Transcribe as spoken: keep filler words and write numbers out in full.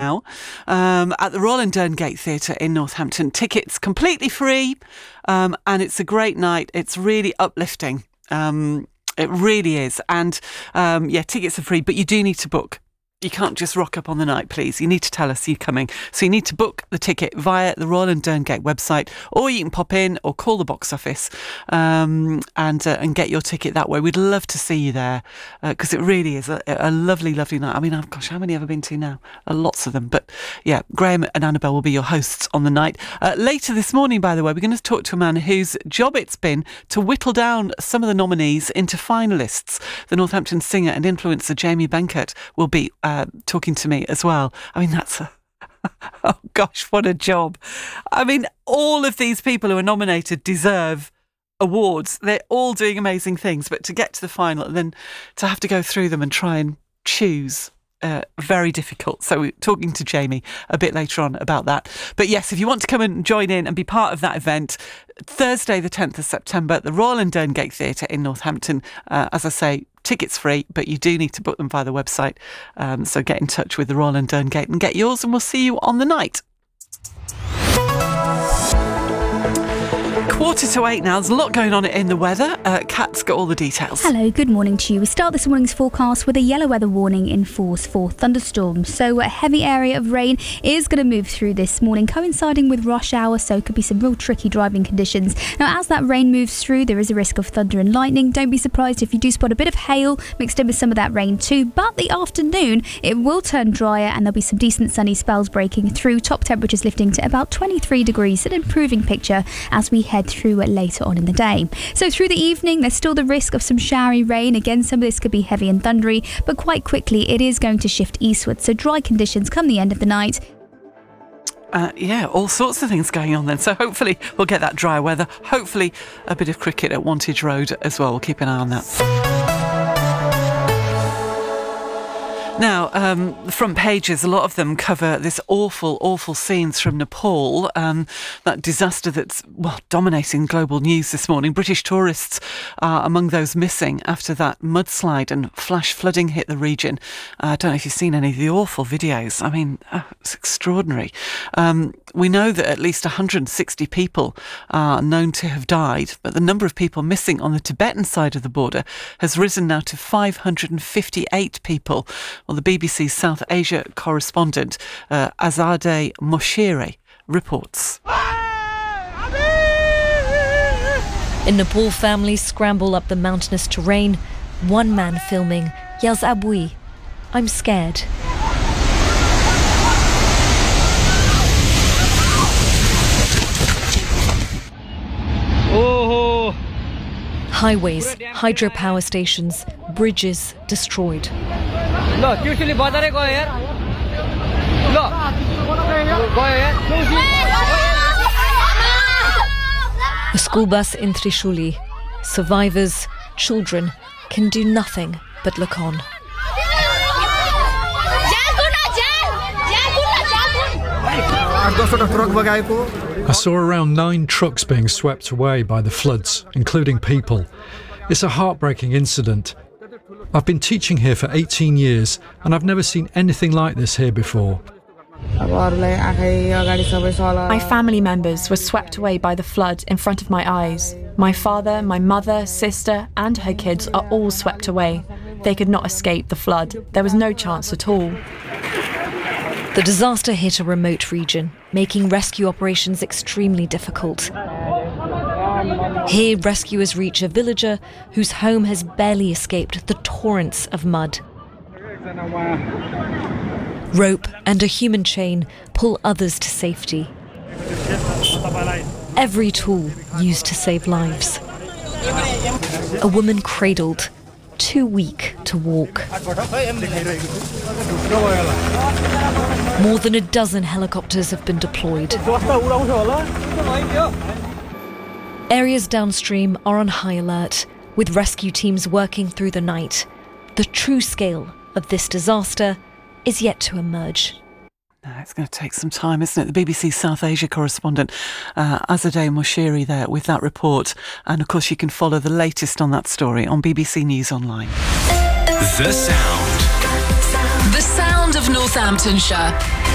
now um, at the Royal and Derngate Theatre in Northampton. Tickets completely free, um, and it's a great night. It's really uplifting. Um, it really is. And um, yeah, tickets are free, but you do need to book. You can't just rock up on the night, please. You need to tell us you're coming. So you need to book the ticket via the Royal and Derngate website, or you can pop in or call the box office um, and uh, and get your ticket that way. We'd love to see you there because uh, it really is a, a lovely, lovely night. I mean, oh, gosh, how many have I been to now? Uh, lots of them. But yeah, Graham and Annabelle will be your hosts on the night. Uh, later this morning, by the way, we're going to talk to a man whose job it's been to whittle down some of the nominees into finalists. The Northampton singer and influencer Jamie Benkert will be Uh, talking to me as well. I mean, that's a oh gosh, what a job. I mean, all of these people who are nominated deserve awards. They're all doing amazing things, but to get to the final and then to have to go through them and try and choose, uh, very difficult. So we're talking to Jamie a bit later on about that. But yes, if you want to come and join in and be part of that event, Thursday the tenth of September at the Royal and Derngate Theatre in Northampton. Uh, as I say, tickets free, but you do need to book them via the website. Um, so get in touch with the Royal and Derngate and get yours, and we'll see you on the night. Quarter to eight now. There's a lot going on in the weather. Uh, Kat's got all the details. Hello, good morning to you. We start this morning's forecast with a yellow weather warning in force for thunderstorms. So a heavy area of rain is going to move through this morning, coinciding with rush hour, so it could be some real tricky driving conditions. Now, as that rain moves through, there is a risk of thunder and lightning. Don't be surprised if you do spot a bit of hail mixed in with some of that rain too. But the afternoon, it will turn drier and there'll be some decent sunny spells breaking through. Top temperatures lifting to about twenty-three degrees, an improving picture as we head through it later on in the day. So through the evening, there's still the risk of some showery rain. Again, some of this could be heavy and thundery, but quite quickly it is going to shift eastward. So dry conditions come the end of the night. Uh, yeah, all sorts of things going on then. So hopefully we'll get that dry weather. Hopefully a bit of cricket at Wantage Road as well. We'll keep an eye on that. Now, um, the front pages, a lot of them cover this awful, awful scenes from Nepal, um, that disaster that's, well, dominating global news this morning. British tourists are among those missing after that mudslide and flash flooding hit the region. Uh, I don't know if you've seen any of the awful videos. I mean, oh, it's extraordinary. Um, we know that at least one hundred sixty people are known to have died, but the number of people missing on the Tibetan side of the border has risen now to five hundred fifty-eight people. Well, the B B C's South Asia correspondent, uh, Azadeh Moshiri, reports. In Nepal, families scramble up the mountainous terrain. One man filming yells, "Abui, I'm scared." Oh. Highways, hydropower stations, bridges destroyed. A school bus in Trishuli. Survivors, children, can do nothing but look on. I saw around nine trucks being swept away by the floods, including people. It's a heartbreaking incident. I've been teaching here for eighteen years and I've never seen anything like this here before. My family members were swept away by the flood in front of my eyes. My father, my mother, sister and her kids are all swept away. They could not escape the flood. There was no chance at all. The disaster hit a remote region, making rescue operations extremely difficult. Here, rescuers reach a villager whose home has barely escaped the torrents of mud. Rope and a human chain pull others to safety. Every tool used to save lives. A woman cradled, too weak to walk. More than a dozen helicopters have been deployed. Areas downstream are on high alert, with rescue teams working through the night. The true scale of this disaster is yet to emerge. Now, it's going to take some time, isn't it? The B B C South Asia correspondent, uh, Azadeh Moshiri, there with that report. And of course, you can follow the latest on that story on B B C News Online. The Sound. The sound of Northamptonshire.